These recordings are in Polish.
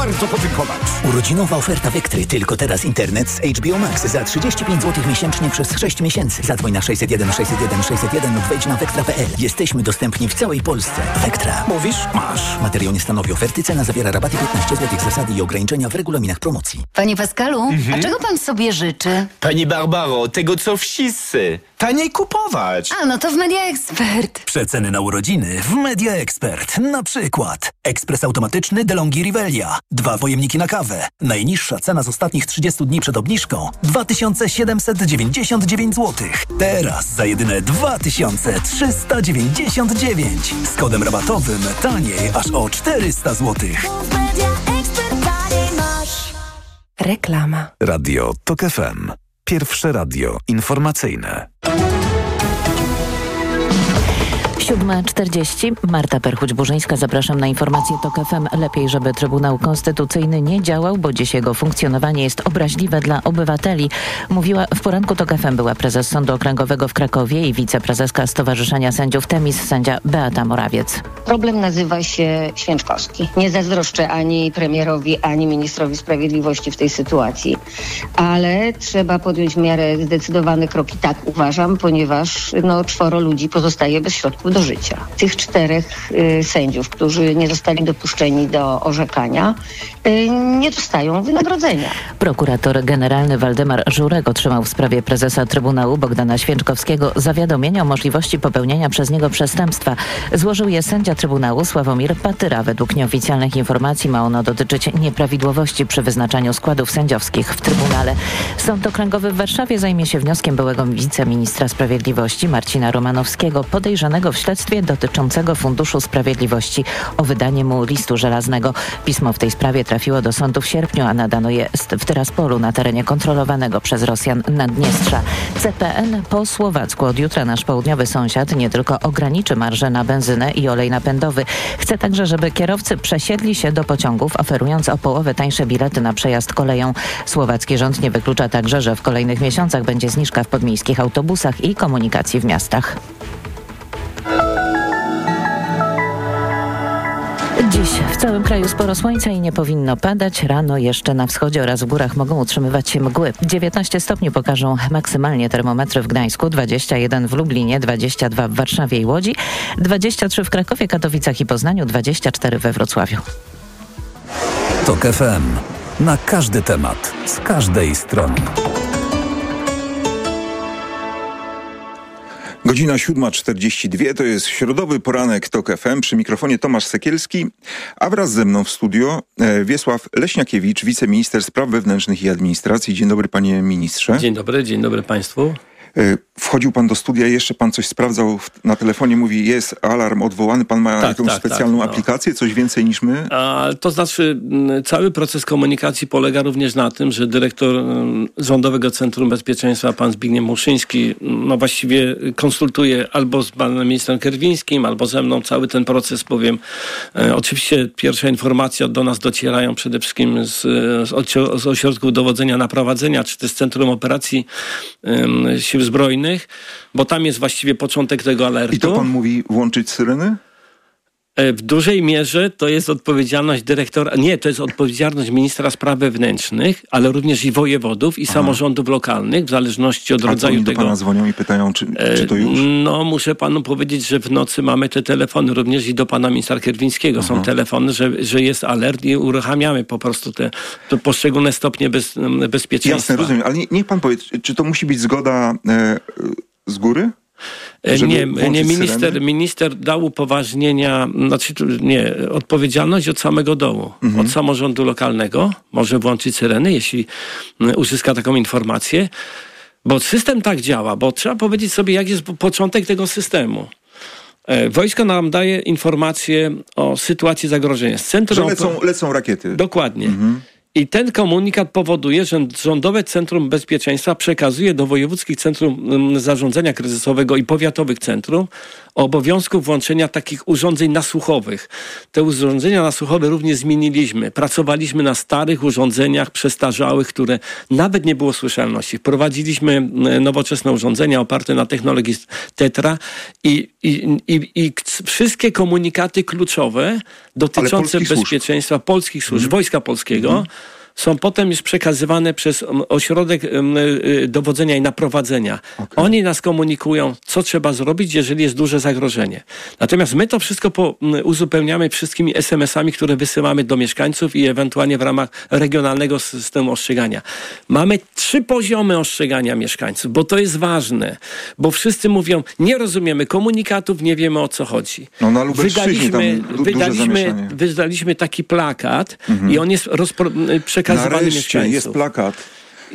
bardzo podziękować. Urodzinowa oferta Vectry. Tylko teraz internet z HBO Max za 35 zł miesięcznie przez 6 miesięcy. Zadzwoń na 601 601 601 lub wejdź na vectra.pl. Jesteśmy dostępni w całej Polsce. Vectra. Mówisz? Masz. Materiał nie stanowi oferty. Cena zawiera rabaty 15 zł. Zasady i ograniczenia w regulaminach promocji. Panie Pascalu, a czego pan sobie życzy? Pani Barbaro, tego co wszyscy. Taniej kupować. A, no to w Media Expert. Przeceny na urodziny w Media Expert. Na przykład ekspres automatyczny DeLonghi Rivelia. 2 pojemniki na kawę. Najniższa cena z ostatnich 30 dni przed obniżką 2799 zł. Teraz za jedyne 2399. Z kodem rabatowym taniej aż o 400 zł. Reklama. Radio TOK FM. Pierwsze radio informacyjne. 7:40. Marta Perchuć-Burzyńska. Zapraszam na informację TOK FM. Lepiej, żeby Trybunał Konstytucyjny nie działał, bo dziś jego funkcjonowanie jest obraźliwe dla obywateli. Mówiła w poranku TOK FM była prezes Sądu Okręgowego w Krakowie i wiceprezeska Stowarzyszenia Sędziów Temis, sędzia Beata Morawiec. Problem nazywa się Święczkowski. Nie zazdroszczę ani premierowi, ani ministrowi sprawiedliwości w tej sytuacji, ale trzeba podjąć w miarę zdecydowane kroki, tak uważam, ponieważ 4 ludzi pozostaje bez środków do życia. Tych 4 sędziów, którzy nie zostali dopuszczeni do orzekania, nie dostają wynagrodzenia. Prokurator generalny Waldemar Żurek otrzymał w sprawie prezesa Trybunału Bogdana Święczkowskiego zawiadomienie o możliwości popełnienia przez niego przestępstwa. Złożył je sędzia Trybunału Sławomir Patyra. Według nieoficjalnych informacji ma ono dotyczyć nieprawidłowości przy wyznaczaniu składów sędziowskich w Trybunale. Sąd Okręgowy w Warszawie zajmie się wnioskiem byłego wiceministra sprawiedliwości Marcina Romanowskiego, podejrzanego w śledztwie dotyczącego Funduszu Sprawiedliwości o wydanie mu listu żelaznego. Pismo w tej sprawie trafiło do sądu w sierpniu, a nadano je w Tyraspolu na terenie kontrolowanego przez Rosjan Naddniestrza. CPN po słowacku. Od jutra nasz południowy sąsiad nie tylko ograniczy marżę na benzynę i olej napędowy. Chce także, żeby kierowcy przesiedli się do pociągów, oferując o połowę tańsze bilety na przejazd koleją. Słowacki rząd nie wyklucza także, że w kolejnych miesiącach będzie zniżka w podmiejskich autobusach i komunikacji w miastach. Dziś w całym kraju sporo słońca i nie powinno padać. Rano jeszcze na wschodzie oraz w górach mogą utrzymywać się mgły. 19 stopni pokażą maksymalnie termometry w Gdańsku, 21 w Lublinie, 22 w Warszawie i Łodzi, 23 w Krakowie, Katowicach i Poznaniu, 24 we Wrocławiu. TOK FM. Na każdy temat, z każdej strony. Godzina 7:42, to jest środowy poranek TOK FM. Przy mikrofonie Tomasz Sekielski, a wraz ze mną w studio Wiesław Leśniakiewicz, wiceminister spraw wewnętrznych i administracji. Dzień dobry, panie ministrze. Dzień dobry państwu. Wchodził pan do studia i jeszcze pan coś sprawdzał na telefonie, mówi jest alarm odwołany, pan ma jakąś specjalną aplikację, coś więcej niż my? To znaczy cały proces komunikacji polega również na tym, że dyrektor Rządowego Centrum Bezpieczeństwa, pan Zbigniew Muszyński, właściwie konsultuje albo z panem ministrem Kierwińskim, albo ze mną cały ten proces, bowiem oczywiście pierwsze informacje do nas docierają przede wszystkim z ośrodków dowodzenia naprowadzenia, czy też Centrum Operacji Sił Zbrojnych, bo tam jest właściwie początek tego alertu. I to pan mówi włączyć syreny? W dużej mierze to jest odpowiedzialność dyrektora, to jest odpowiedzialność ministra spraw wewnętrznych, ale również i wojewodów i samorządów lokalnych, w zależności od rodzaju oni tego. Do pana dzwonią i pytają, czy to już? Muszę panu powiedzieć, że w nocy mamy te telefony również i do pana ministra Kierwińskiego. Są telefony, że jest alert i uruchamiamy po prostu te poszczególne stopnie bezpieczeństwa. Jasne, rozumiem, ale niech pan powie, czy to musi być zgoda z góry? Minister dał upoważnienia, odpowiedzialność od samego dołu, od samorządu lokalnego. Może włączyć syreny, jeśli uzyska taką informację, bo system tak działa, bo trzeba powiedzieć sobie, jak jest początek tego systemu. Wojsko nam daje informacje o sytuacji zagrożenia. Że lecą rakiety. Dokładnie. I ten komunikat powoduje, że Rządowe Centrum Bezpieczeństwa przekazuje do wojewódzkich centrum zarządzania kryzysowego i powiatowych centrum obowiązku włączenia takich urządzeń nasłuchowych. Te urządzenia nasłuchowe również zmieniliśmy. Pracowaliśmy na starych urządzeniach przestarzałych, które nawet nie było słyszalności. Wprowadziliśmy nowoczesne urządzenia oparte na technologii Tetra i wszystkie komunikaty kluczowe dotyczące bezpieczeństwa polskich służb, Wojska Polskiego, są potem już przekazywane przez ośrodek dowodzenia i naprowadzenia. Okay. Oni nas komunikują, co trzeba zrobić, jeżeli jest duże zagrożenie. Natomiast my to wszystko uzupełniamy wszystkimi SMS-ami, które wysyłamy do mieszkańców i ewentualnie w ramach regionalnego systemu ostrzegania. Mamy 3 poziomy ostrzegania mieszkańców, bo to jest ważne. Bo wszyscy mówią, nie rozumiemy komunikatów, nie wiemy, o co chodzi. No na Lubelszczyźnie tam wydaliśmy taki plakat i on jest przekazywany mieszkańców. Jest plakat.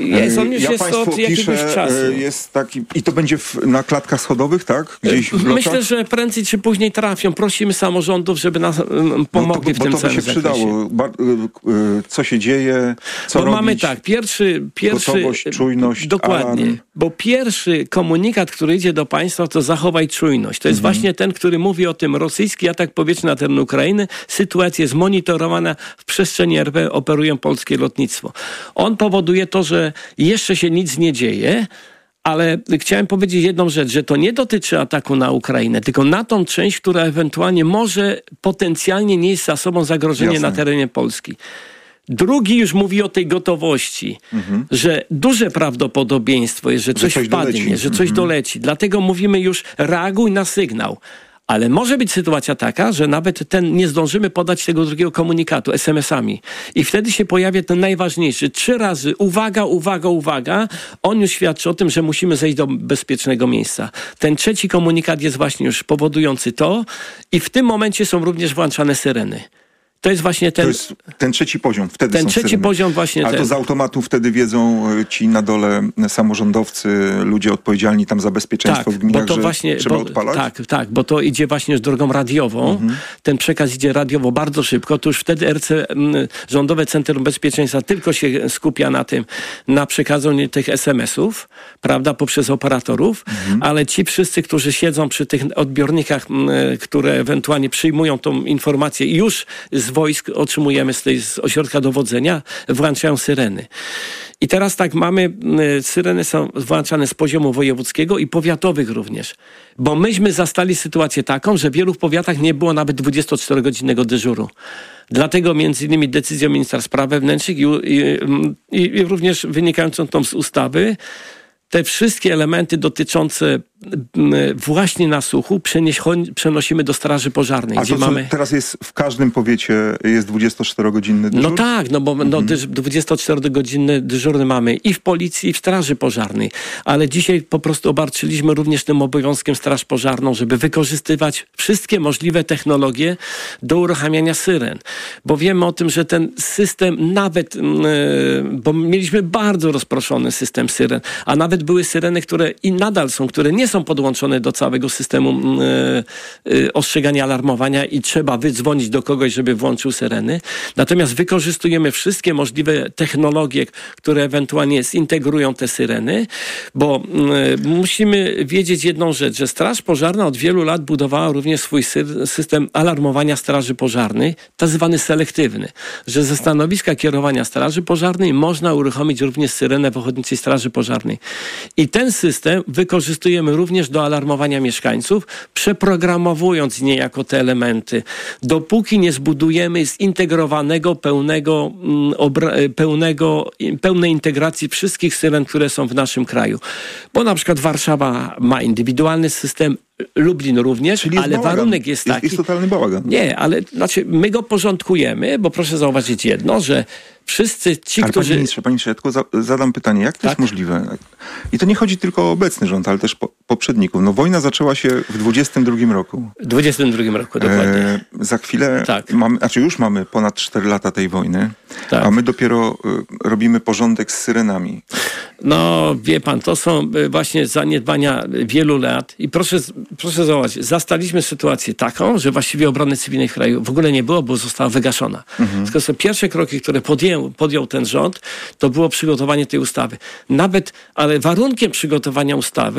On już jest od jakiegoś czasu. Jest taki, i to będzie na klatkach schodowych, tak? Gdzieś w blokach? Myślę, że prędzej czy później trafią. Prosimy samorządów, żeby nas pomogli w tym całym zakresie. Bo to by się przydało. Co się dzieje, co robić? Mamy tak, pierwszy gotowość, czujność, dokładnie. alarm. Bo pierwszy komunikat, który idzie do państwa, to zachowaj czujność. To jest właśnie ten, który mówi o tym rosyjski atak powietrzny na teren Ukrainy. Sytuacja jest monitorowana w przestrzeni RP, operują polskie lotnictwo. On powoduje to, że jeszcze się nic nie dzieje, ale chciałem powiedzieć jedną rzecz, że to nie dotyczy ataku na Ukrainę, tylko na tą część, która ewentualnie może potencjalnie nieść za sobą zagrożenie na terenie Polski. Drugi już mówi o tej gotowości, że duże prawdopodobieństwo jest, że coś wpadnie, że coś doleci. Dlatego mówimy już reaguj na sygnał. Ale może być sytuacja taka, że nawet nie zdążymy podać tego drugiego komunikatu SMS-ami. I wtedy się pojawia ten najważniejszy. 3 razy uwaga, uwaga, uwaga. On już świadczy o tym, że musimy zejść do bezpiecznego miejsca. Ten trzeci komunikat jest właśnie już powodujący to i w tym momencie są również włączane syreny. To jest właśnie ten... To jest ten trzeci poziom. Wtedy ten trzeci poziom właśnie. Ale to z automatu wtedy wiedzą ci na dole samorządowcy, ludzie odpowiedzialni tam za bezpieczeństwo w gminach, bo to że trzeba odpalać? Tak, bo to idzie właśnie już drogą radiową. Ten przekaz idzie radiowo bardzo szybko. To już wtedy Rządowe Centrum Bezpieczeństwa tylko się skupia na przekazaniu tych SMS-ów, prawda, poprzez operatorów, ale ci wszyscy, którzy siedzą przy tych odbiornikach, które ewentualnie przyjmują tą informację już z wojsk otrzymujemy z ośrodka dowodzenia, włączają syreny. I teraz tak mamy, syreny są włączane z poziomu wojewódzkiego i powiatowych również. Bo myśmy zastali sytuację taką, że w wielu powiatach nie było nawet 24-godzinnego dyżuru. Dlatego między innymi decyzją ministra spraw wewnętrznych i również wynikającą tą z ustawy, te wszystkie elementy dotyczące właśnie nasłuchu przenosimy do Straży Pożarnej. A gdzie teraz jest w każdym powiecie jest 24-godzinny dyżur? No tak, bo 24-godzinny dyżurny mamy i w policji, i w Straży Pożarnej. Ale dzisiaj po prostu obarczyliśmy również tym obowiązkiem Straż Pożarną, żeby wykorzystywać wszystkie możliwe technologie do uruchamiania syren. Bo wiemy o tym, że ten system nawet, bo mieliśmy bardzo rozproszony system syren, a nawet były syreny, które i nadal są, które nie są podłączone do całego systemu ostrzegania, alarmowania i trzeba wydzwonić do kogoś, żeby włączył syreny. Natomiast wykorzystujemy wszystkie możliwe technologie, które ewentualnie zintegrują te syreny, bo musimy wiedzieć jedną rzecz, że Straż Pożarna od wielu lat budowała również swój system alarmowania Straży Pożarnej, tak zwany selektywny, że ze stanowiska kierowania Straży Pożarnej można uruchomić również syrenę w Ochotniczej Straży Pożarnej. I ten system wykorzystujemy również do alarmowania mieszkańców, przeprogramowując niejako te elementy. Dopóki nie zbudujemy zintegrowanego, pełnej integracji wszystkich syren, które są w naszym kraju. Bo na przykład Warszawa ma indywidualny system, Lublin również, ale warunek jest taki... Jest totalny bałagan. Nie, ale my go porządkujemy, bo proszę zauważyć jedno, że wszyscy ci, którzy... Panie ministrze, ja tylko zadam pytanie, jak to jest możliwe? I to nie chodzi tylko o obecny rząd, ale też poprzedników. No wojna zaczęła się w 22 roku. W 22 roku, dokładnie. Za chwilę już mamy ponad 4 lata tej wojny, a my dopiero robimy porządek z syrenami. No, wie pan, to są właśnie zaniedbania wielu lat i proszę zauważyć, zastaliśmy sytuację taką, że właściwie obrony cywilnej w kraju w ogóle nie było, bo została wygaszona. Tylko pierwsze kroki, które podjął ten rząd, to było przygotowanie tej ustawy. Ale warunkiem przygotowania ustawy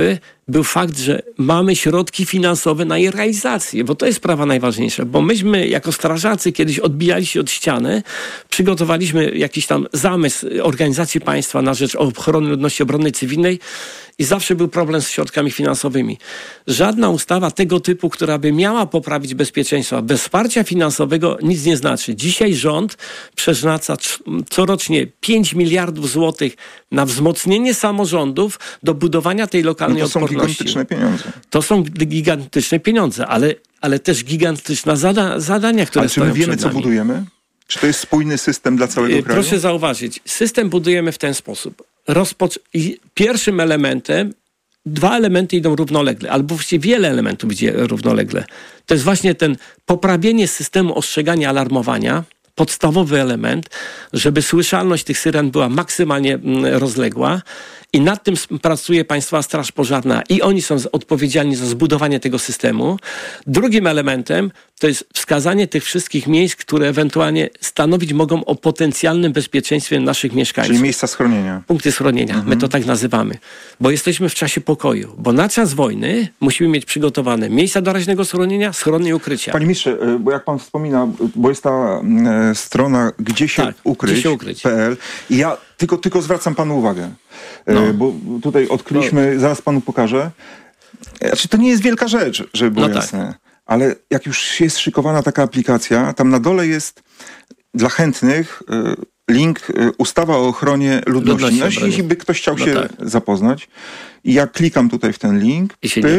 był fakt, że mamy środki finansowe na jej realizację, bo to jest sprawa najważniejsza, bo myśmy jako strażacy kiedyś odbijali się od ściany, przygotowaliśmy jakiś tam zamysł organizacji państwa na rzecz ochrony ludności obronnej cywilnej i zawsze był problem z środkami finansowymi. Żadna ustawa tego typu, która by miała poprawić bezpieczeństwo, bez wsparcia finansowego nic nie znaczy. Dzisiaj rząd przeznacza corocznie 5 miliardów złotych na wzmocnienie samorządów do budowania tej lokalnej odporności. To są gigantyczne pieniądze. To są gigantyczne pieniądze, ale też gigantyczne zadania, które stoją czy my wiemy, przed nami. co budujemy? Czy to jest spójny system dla całego kraju? Proszę zauważyć, system budujemy w ten sposób. Pierwszym elementem, 2 elementy idą równolegle, albo właściwie wiele elementów idzie równolegle. To jest właśnie ten poprawienie systemu ostrzegania, alarmowania, podstawowy element, żeby słyszalność tych syren była maksymalnie rozległa i nad tym pracuje Państwowa Straż Pożarna i oni są odpowiedzialni za zbudowanie tego systemu. Drugim elementem to jest wskazanie tych wszystkich miejsc, które ewentualnie stanowić mogą o potencjalnym bezpieczeństwie naszych mieszkańców. Czyli miejsca schronienia. Punkty schronienia. My to tak nazywamy. Bo jesteśmy w czasie pokoju. Bo na czas wojny musimy mieć przygotowane miejsca doraźnego schronienia, schrony i ukrycia. Panie ministrze, bo jak pan wspomina, bo jest ta strona gdzie się ukryć.pl i ja tylko zwracam panu uwagę. Bo tutaj odkryliśmy, zaraz panu pokażę. Znaczy, to nie jest wielka rzecz, żeby było jasne. Tak. Ale jak już jest szykowana taka aplikacja, tam na dole jest dla chętnych link ustawa o ochronie ludności. Jeśli by ktoś chciał się zapoznać. I ja klikam tutaj w ten link,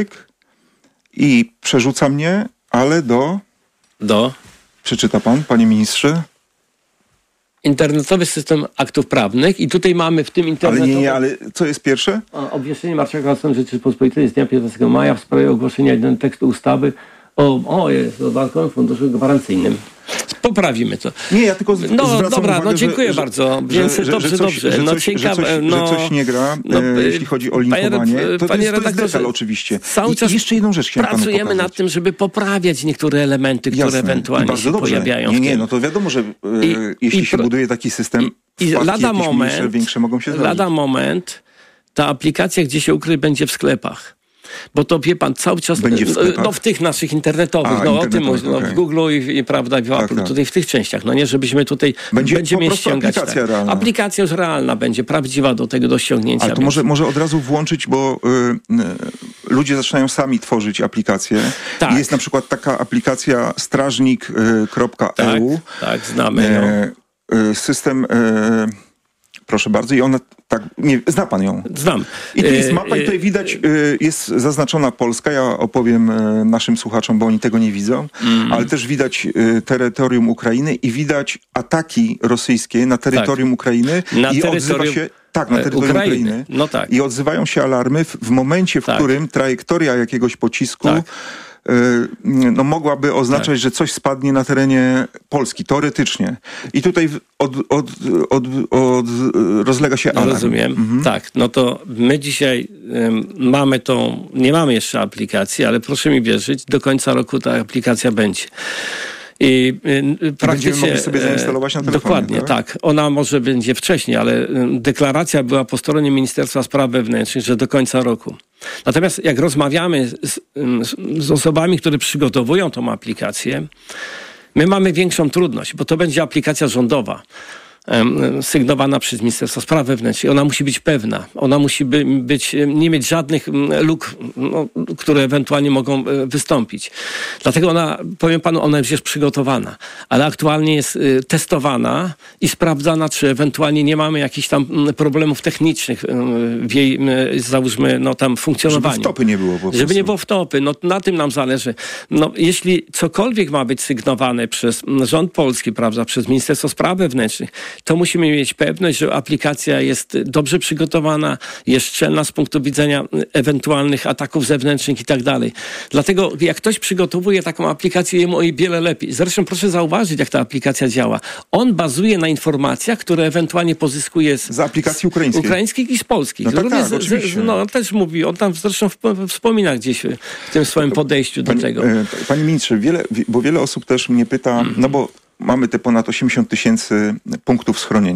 i przerzuca mnie, ale do... Przeczyta pan, panie ministrze? Internetowy system aktów prawnych i tutaj mamy w tym internetowym... Ale co jest pierwsze? Obwieszczenie Marszałka Stanu Rzeczypospolitej z dnia 15 maja w sprawie ogłoszenia jednego tekstu ustawy o Bankowym Funduszu Gwarancyjnym. Poprawimy to. Nie, ja tylko zwracam uwagę, dziękuję bardzo. Więc dobrze. Że coś nie gra, jeśli chodzi o linkowanie. To jest detal oczywiście. I jeszcze jedną rzecz chciałem panu pracujemy nad tym, żeby poprawiać niektóre elementy, które ewentualnie się pojawiają. No to wiadomo, że jeśli się buduje taki system, wpadki większe mogą się zdarzyć. Lada moment ta aplikacja, gdzie się ukryć, będzie w sklepach. Bo to, wie pan, cały czas w tych naszych internetowych, o tym w Google i prawda, w Apple, tutaj w tych częściach, nie, żebyśmy tutaj będziemy ściągać. Aplikacja już realna będzie, prawdziwa do tego do ściągnięcia. Ale to może od razu włączyć, bo ludzie zaczynają sami tworzyć aplikacje. Tak. Jest na przykład taka aplikacja strażnik.eu. Tak, znamy ją. System... Proszę bardzo. I ona zna pan ją? Znam. I tu jest mapa i tutaj widać, jest zaznaczona Polska. Ja opowiem naszym słuchaczom, bo oni tego nie widzą. Ale też widać terytorium Ukrainy i widać ataki rosyjskie na terytorium Ukrainy. Odzywa się... Tak, na terytorium Ukrainy. I odzywają się alarmy w momencie, w którym trajektoria jakiegoś pocisku mogłaby oznaczać, że coś spadnie na terenie Polski, teoretycznie. I tutaj rozlega się alarm. Rozumiem. Tak, to my dzisiaj nie mamy jeszcze aplikacji, ale proszę mi wierzyć, do końca roku ta aplikacja będzie. I będziemy mogli sobie zainstalować na telefonie. Dokładnie, tak. Ona może będzie wcześniej, ale deklaracja była po stronie Ministerstwa Spraw Wewnętrznych, że do końca roku. Natomiast jak rozmawiamy z osobami, które przygotowują tą aplikację, my mamy większą trudność, bo to będzie aplikacja rządowa. Sygnowana przez Ministerstwo Spraw Wewnętrznych. Ona musi być pewna. Ona musi nie mieć żadnych luk, które ewentualnie mogą wystąpić. Dlatego powiem panu, ona już jest przygotowana, ale aktualnie jest testowana i sprawdzana, czy ewentualnie nie mamy jakichś tam problemów technicznych w jej, załóżmy, tam funkcjonowaniu. Żeby wtopy nie było po prostu. Żeby nie było wtopy. Na tym nam zależy. Jeśli cokolwiek ma być sygnowane przez rząd polski, prawda, przez Ministerstwo Spraw Wewnętrznych, to musimy mieć pewność, że aplikacja jest dobrze przygotowana, jest szczelna z punktu widzenia ewentualnych ataków zewnętrznych i tak dalej. Dlatego jak ktoś przygotowuje taką aplikację, jemu o wiele lepiej. Zresztą proszę zauważyć, jak ta aplikacja działa. On bazuje na informacjach, które ewentualnie pozyskuje z aplikacji ukraińskich i z polskich. Oczywiście. On też mówi, on tam zresztą wspomina gdzieś w tym swoim podejściu do tego. Panie ministrze, bo wiele osób też mnie pyta, bo mamy te ponad 80 000 punktów schronienia.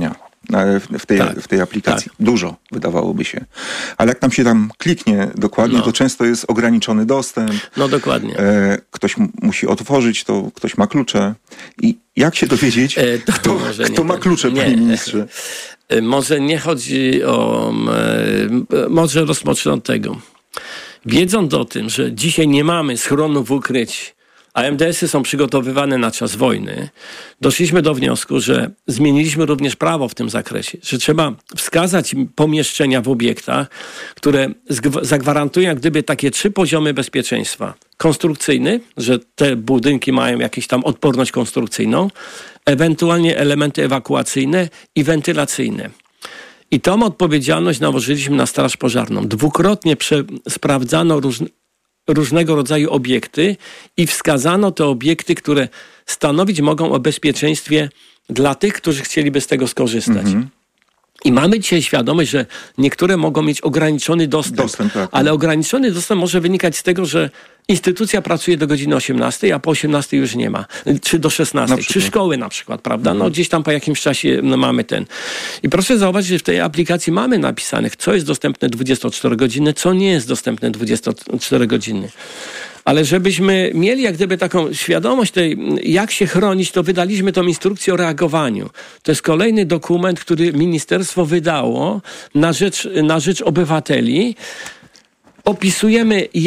w tej aplikacji. Dużo, wydawałoby się. Ale jak nam się tam kliknie dokładnie, to często jest ograniczony dostęp. No dokładnie. Ktoś musi otworzyć, to ktoś ma klucze. I jak się dowiedzieć, kto ma klucze, panie ministrze? Może nie chodzi o... Może rozpocznę od tego. Wiedząc o tym, że dzisiaj nie mamy schronów w ukryciu, a MDS-y są przygotowywane na czas wojny, doszliśmy do wniosku, że zmieniliśmy również prawo w tym zakresie, że trzeba wskazać pomieszczenia w obiektach, które zagwarantują jak gdyby takie 3 poziomy bezpieczeństwa. Konstrukcyjny, że te budynki mają jakąś tam odporność konstrukcyjną, ewentualnie elementy ewakuacyjne i wentylacyjne. I tą odpowiedzialność nałożyliśmy na Straż Pożarną. Dwukrotnie sprawdzano różnego rodzaju obiekty i wskazano te obiekty, które stanowić mogą o bezpieczeństwie dla tych, którzy chcieliby z tego skorzystać. I mamy dzisiaj świadomość, że niektóre mogą mieć ograniczony dostęp, ale ograniczony dostęp może wynikać z tego, że instytucja pracuje do godziny 18, a po 18 już nie ma. Czy do 16, czy szkoły na przykład, prawda? No gdzieś tam po jakimś czasie mamy ten. I proszę zauważyć, że w tej aplikacji mamy napisanych, co jest dostępne 24 godziny, co nie jest dostępne 24 godziny. Ale żebyśmy mieli jak gdyby taką świadomość tej, jak się chronić, to wydaliśmy tą instrukcję o reagowaniu. To jest kolejny dokument, który ministerstwo wydało na rzecz obywateli. Opisujemy,